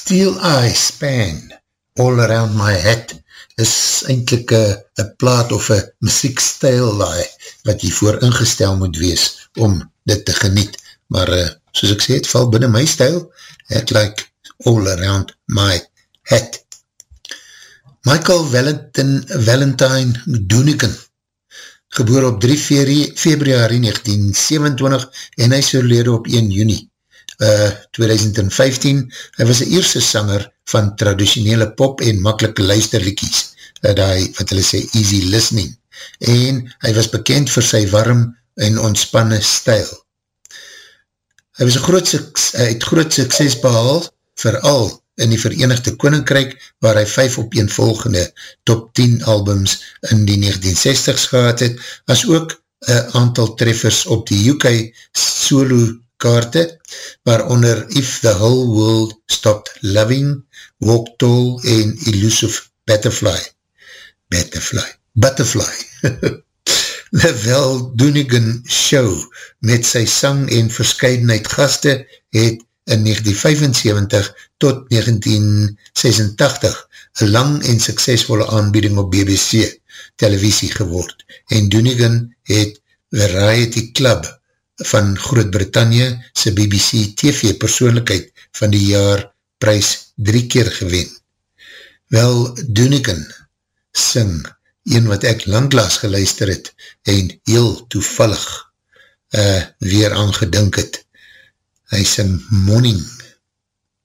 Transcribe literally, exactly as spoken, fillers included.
Steel Eye Span, All Around My Head, is eindelijk een plaat of een muziekstijl wat hiervoor ingestel moet wees om dit te geniet. Maar uh, soos ek sê, het val binnen my stijl, het like All Around My Head. Michael Valentine, Valentine Doonican, geboor op drie februari negentien sewenentwintig en hy is oorlede op een juni uh, tweeduisend vyftien. Hy was die eerste sanger van traditionele pop en makkelijke luisterlikies, uh, die, wat hulle sê, easy listening, en hy was bekend vir sy warm en ontspanne stijl. Hy was een groot, hy het groot sukses behaal, vooral in die Verenigde Koninkryk, waar hy vijf opeenvolgende top tien albums in die negentien sestig's gehad het, as ook een aantal treffers op die U K solo kaarte, waaronder If the Whole World Stopped Loving, Walk Tall en Elusive Butterfly. Butterfly. Butterfly. The Val Doonican Show met sy sang en verskeidenheid gaste het in negentien vyfensewentig tot negentien sesentachtig een lang en suksesvolle aanbieding op B B C televisie geword en Doonican het Variety Club van Groot-Brittannië sy B B C T V persoonlikheid van die jaar prys drie keer gewen. Wel, Doonican sing een wat ek langlaas geluister het en heel toevallig uh, weer aangedink het. Hy sing Morning.